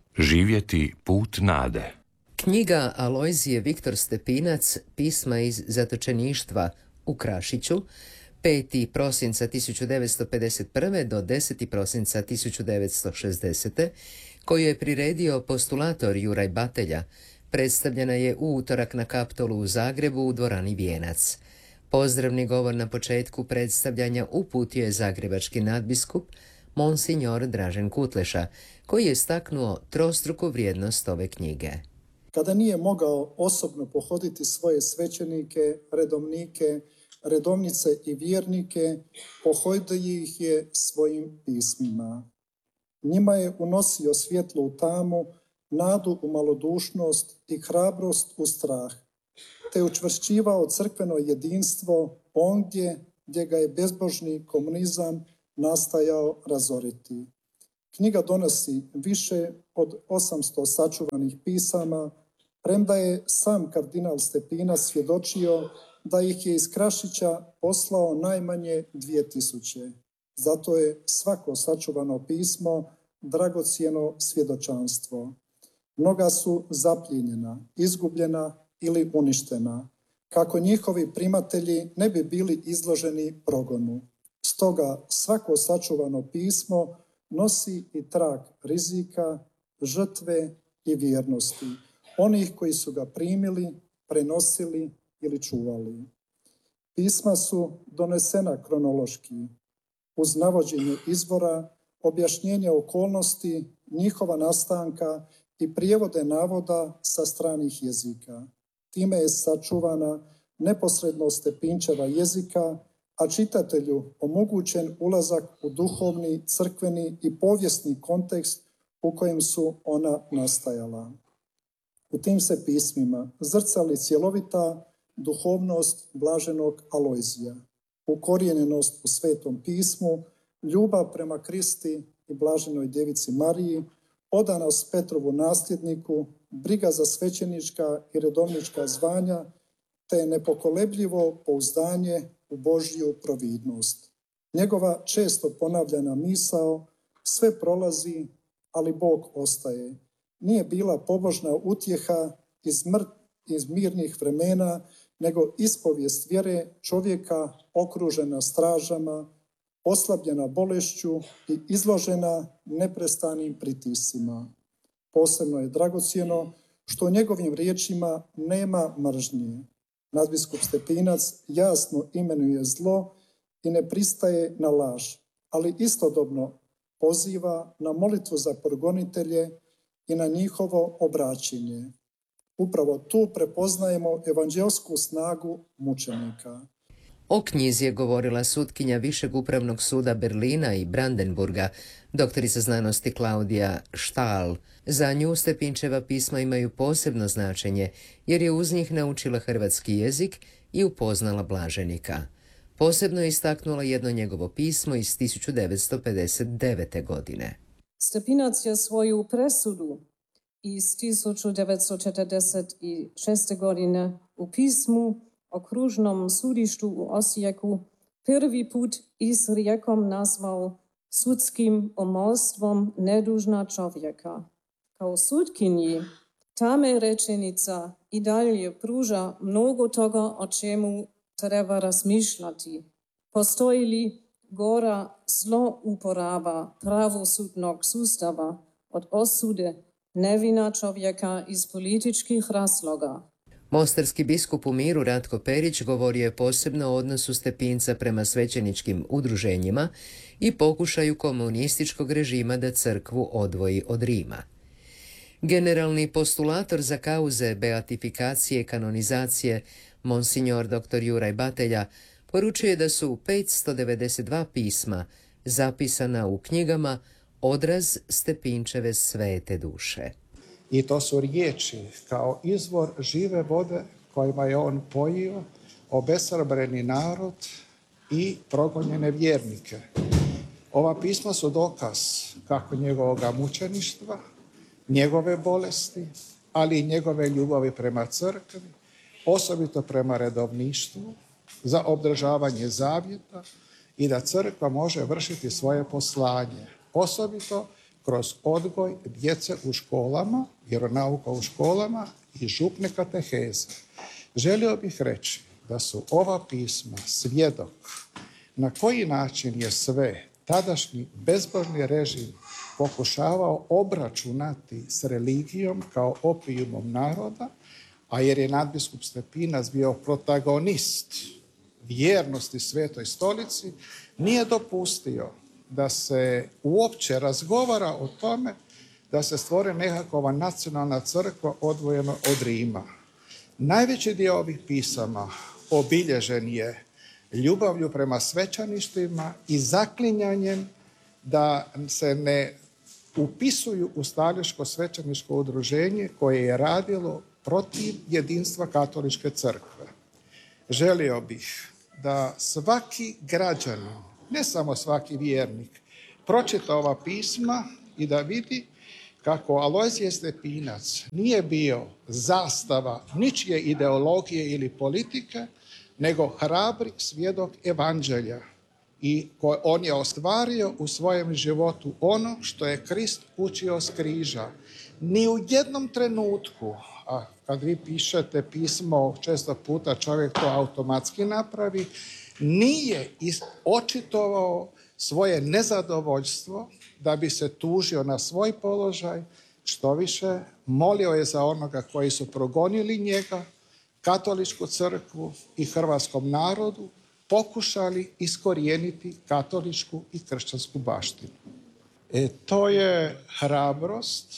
Živjeti put nade. Knjiga Alojzije Viktor Stepinac, Pisma iz zatočeništva u Krašiću, 5. prosinca 1951. do 10. prosinca 1960. koju je priredio postulator Juraj Batelja, predstavljena je u utorak na Kaptolu u Zagrebu u dvorani Vijenac. Pozdravni govor na početku predstavljanja uputio je zagrebački nadbiskup Monsignor Dražen Kutleša, koji je istaknuo trostruku vrijednost ove knjige. Kada nije mogao osobno pohoditi svoje svećenike, redovnike, redovnice i vjernike, pohodio ih je svojim pismima. Njima je unosio svjetlo u tamu, nadu u malodušnost i hrabrost u strah, te učvršćivao crkveno jedinstvo ondje gdje ga je bezbožni komunizam nastajao razoriti. Knjiga donosi više od 800 sačuvanih pisama, premda je sam kardinal Stepinac svjedočio da ih je iz Krašića poslao najmanje 2000. Zato je svako sačuvano pismo dragocjeno svjedočanstvo. Mnoga su zapljenjena, izgubljena ili uništena, kako njihovi primatelji ne bi bili izloženi progonu. Stoga svako sačuvano pismo nosi i trag rizika, žrtve i vjernosti onih koji su ga primili, prenosili ili čuvali. Pisma su donesena kronološki, uz navođenje izvora, objašnjenje okolnosti, njihova nastanka i prijevode navoda sa stranih jezika. Time je sačuvana neposrednost Stepinčeva jezika, a čitatelju omogućen ulazak u duhovni, crkveni i povijesni kontekst u kojem su ona nastajala. U tim se pismima zrcali cjelovita duhovnost blaženog Alojzija, ukorijenjenost u Svetom pismu, ljubav prema Kristi i blaženoj Djevici Mariji, odanost Petrovu nasljedniku, briga za svećenička i redovnička zvanja, te nepokolebljivo pouzdanje u Božju providnost. Njegova često ponavljana misao, sve prolazi, ali Bog ostaje, nije bila pobožna utjeha iz mirnih vremena, nego ispovijest vjere čovjeka okružena stražama, oslabljena bolešću i izložena neprestanim pritiscima. Posebno je dragocjeno što u njegovim riječima nema mržnje. Nadbiskup Stepinac jasno imenuje zlo i ne pristaje na laž, ali istodobno poziva na molitvu za progonitelje i na njihovo obraćenje. Upravo tu prepoznajemo evanđelsku snagu mučenika. O knjizi je govorila sutkinja Višeg upravnog suda Berlina i Brandenburga, doktorica znanosti Klaudija Štal. Za nju Stepinčeva pisma imaju posebno značenje, jer je uz njih naučila hrvatski jezik i upoznala blaženika. Posebno je istaknula jedno njegovo pismo iz 1959. godine. Stepinac je svoju presudu iz 1946. godine u pismu okružnom sudištu u Osijeku prvi put izrijekom nazvao sudskim umorstvom nedužna čovjeka. Kao sutkinji ta me rečenica i dalje pruža mnogo toga o čemu treba razmišljati. Postoji li gora zlouporaba pravosudnog sustava od osude nevina čovjeka iz političkih razloga? Mostarski biskup u miru Ratko Perić govorio je posebno o odnosu Stepinca prema svećeničkim udruženjima i pokušaju komunističkog režima da crkvu odvoji od Rima. Generalni postulator za kauze beatifikacije i kanonizacije, Monsignor dr. Juraj Batelja, poručuje da su 592 pisma zapisana u knjigama odraz Stepinčeve svete duše. I to su riječi kao izvor žive vode kojima je on pojio obeshrabljeni narod i progonjene vjernike. Ova pisma su dokaz kako njegovog mučeništva, njegove bolesti, ali i njegove ljubavi prema crkvi, osobito prema redovništvu, za obdržavanje zavjeta i da crkva može vršiti svoje poslanje, osobito kroz odgoj djece u školama, vjeronauka u školama i župne kateheze. Želio bih reći da su ova pisma svjedok na koji način je sve tadašnji bezbožni režim pokušavao obračunati s religijom kao opijumom naroda, a jer je nadbiskup Stepinac bio protagonist vjernosti Svetoj stolici, nije dopustio da se uopće razgovara o tome da se stvore nekakva nacionalna crkva odvojena od Rima. Najveći dio ovih pisama obilježen je ljubavlju prema svećaništvima i zaklinjanjem da se ne upisuju u stalničko svećaničko udruženje koje je radilo protiv jedinstva katoličke crkve. Želio bih da svaki građanin, ne samo svaki vjernik, pročita ova pisma i da vidi kako Alojzije Stepinac nije bio zastava ničije ideologije ili politike, nego hrabri svjedok evanđelja. I on je ostvario u svojem životu ono što je Krist učio s križa. Ni u jednom trenutku, a kad vi pišete pismo, često puta čovjek to automatski napravi, nije očitovao svoje nezadovoljstvo da bi se tužio na svoj položaj, štoviše molio je za onoga koji su progonili njega, katoličku crkvu i hrvatskom narodu, pokušali iskorijeniti katoličku i kršćansku baštinu. To je hrabrost,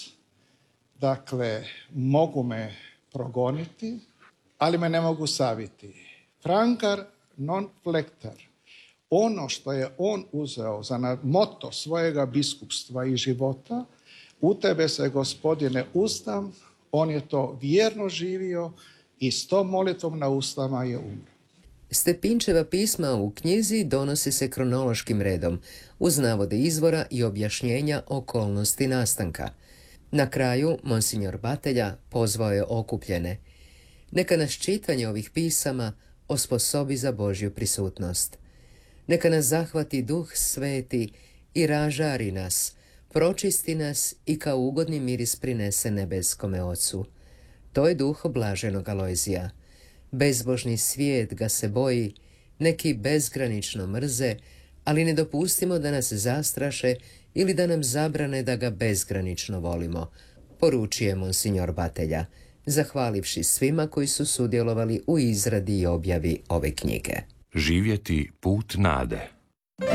dakle, mogu me progoniti, ali me ne mogu saviti. Francar non flectar. Ono što je on uzeo za moto svojega biskupstva i života, u tebe se, Gospodine, uzdam, on je to vjerno živio i s tom molitvom na ustama je umro. Stepinčeva pisma u knjizi donose se kronološkim redom, uz navode izvora i objašnjenja okolnosti nastanka. Na kraju, monsignor Batelja pozvao je okupljene. Neka nas čitanje ovih pisama osposobi za Božju prisutnost. Neka nas zahvati Duh Sveti i ražari nas, pročisti nas i kao ugodni miris prinese nebeskome Ocu. To je duh blaženog Alojzija. Bezbožni svijet ga se boji, neki bezgranično mrze, ali ne dopustimo da nas zastraše ili da nam zabrane da ga bezgranično volimo, poručuje monsignor Batelja, zahvalivši svima koji su sudjelovali u izradi i objavi ove knjige. Živjeti put nade.